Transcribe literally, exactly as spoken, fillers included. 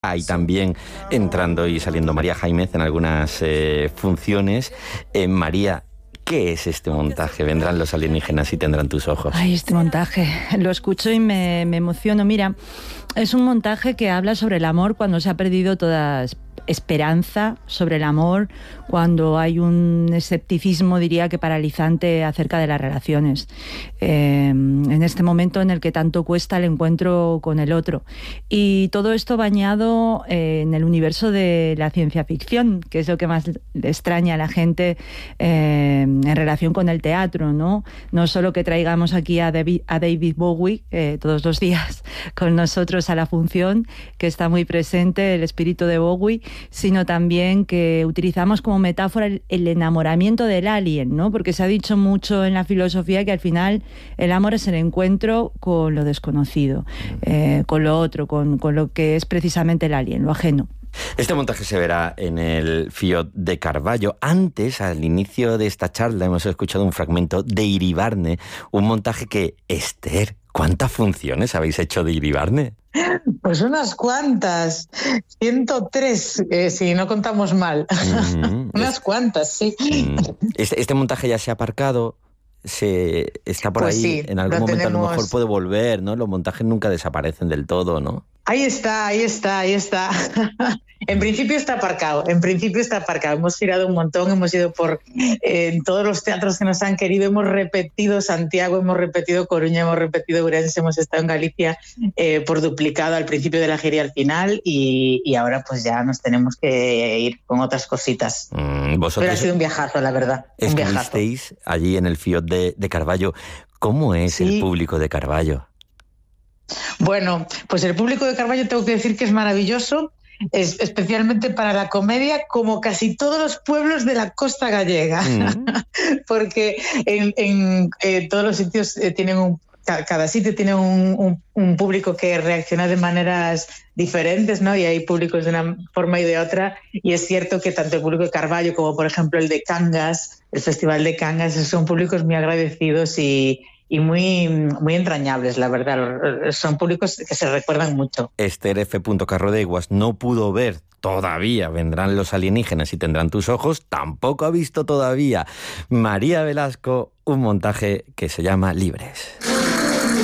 Hay también entrando y saliendo María Jaimez en algunas eh, funciones. Eh, María, ¿qué es este montaje? Vendrán los alienígenas y tendrán tus ojos. Ay, este montaje, lo escucho y me, me emociono. Mira, es un montaje que habla sobre el amor cuando se ha perdido toda esperanza, sobre el amor cuando hay un escepticismo, diría que paralizante, acerca de las relaciones. Eh, en este momento en el que tanto cuesta el encuentro con el otro. Y todo esto bañado eh, en el universo de la ciencia ficción, que es lo que más le extraña a la gente eh, en relación con el teatro, ¿no? No solo que traigamos aquí a David, a David Bowie eh, todos los días con nosotros a la función, que está muy presente el espíritu de Bowie, sino también que utilizamos como metáfora el, el enamoramiento del alien, ¿no? Porque se ha dicho mucho en la filosofía que al final el amor es el encuentro con lo desconocido, eh, con lo otro, con, con lo que es precisamente el alien, lo ajeno. Este montaje se verá en el Fiot de Carballo. Antes, al inicio de esta charla, hemos escuchado un fragmento de Iribarne, un montaje que, Esther, ¿cuántas funciones habéis hecho de Iribarne? Pues unas cuantas, ciento tres, eh, si no contamos mal. Mm-hmm. Unas es, cuantas, sí. Este, este montaje ya se ha aparcado, se está por pues ahí, sí, en algún momento tenemos... a lo mejor puede volver, ¿no? Los montajes nunca desaparecen del todo, ¿no? Ahí está, ahí está, ahí está. En principio está aparcado, en principio está aparcado. Hemos girado un montón, hemos ido por eh, en todos los teatros que nos han querido, hemos repetido Santiago, hemos repetido Coruña, hemos repetido Ourense, hemos estado en Galicia eh, por duplicado al principio de la gira y al final, y, y ahora pues ya nos tenemos que ir con otras cositas. Mm, ¿vosotros Pero ha sido un viajazo, la verdad. Un viajazo. Estuvisteis allí en el Fiot de, de Carballo. ¿Cómo es sí. el público de Carballo? Bueno, pues el público de Carballo tengo que decir que es maravilloso, es, especialmente para la comedia, como casi todos los pueblos de la costa gallega, mm. porque en, en eh, todos los sitios eh, tienen un, cada sitio tiene un, un, un público que reacciona de maneras diferentes, ¿no? Y hay públicos de una forma y de otra, y es cierto que tanto el público de Carballo como por ejemplo el de Cangas, el Festival de Cangas, son públicos muy agradecidos y y muy, muy entrañables, la verdad. Son públicos que se recuerdan mucho. Esther F. Carrodeguas no pudo ver todavía Vendrán los alienígenas y tendrán tus ojos, tampoco ha visto todavía María Velasco un montaje que se llama Libres.